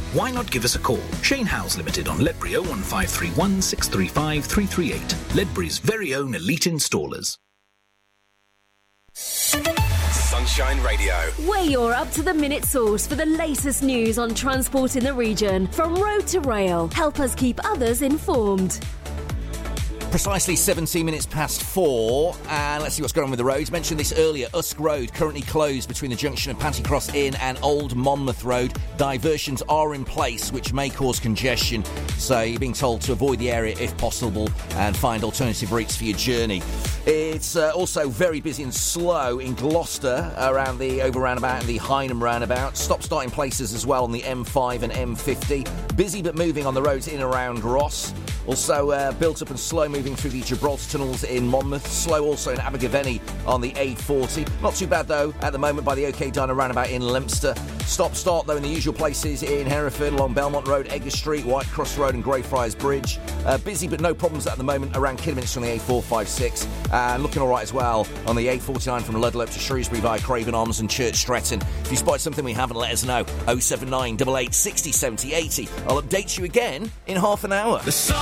Why not give us a call? Shane Howes Limited on Ledbury 01531 635 338. Ledbury's very own elite installers. Sunshine Radio. We're your up-to-the-minute source for the latest news on transport in the region. From road to rail, help us keep others informed. Precisely 17 minutes past 4, and let's see what's going on with the roads. Mentioned this earlier, Usk Road currently closed between the junction of Pantycross Inn and Old Monmouth Road. Diversions are in place, which may cause congestion, so you're being told to avoid the area if possible and find alternative routes for your journey. It's also very busy and slow in Gloucester around the over roundabout and the Hynham roundabout. Stop-starting places as well on the M5 and M50. Busy but moving on the roads in and around Ross. Also built up and slow moving through the Gibraltar tunnels in Monmouth. Slow also in Abergavenny on the A40. Not too bad though at the moment by the OK Diner roundabout in Lempster. Stop-start though in the usual places in Hereford along Belmont Road, Edgar Street, Whitecross Road and Greyfriars Bridge. Busy but no problems at the moment around Kidderminster on the A456. And looking all right as well on the A49 from Ludlow to Shrewsbury via Craven Arms and Church Stretton. If you spotted something we haven't, let us know. 079 88 60 70 80. I'll update you again in half an hour.